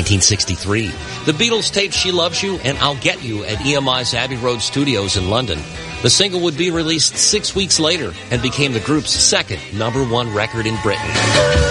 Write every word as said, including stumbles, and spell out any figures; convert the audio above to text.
nineteen sixty-three, the Beatles taped She Loves You and I'll Get You at E M I's Abbey Road Studios in London. The single would be released six weeks later and became the group's second number one record in Britain.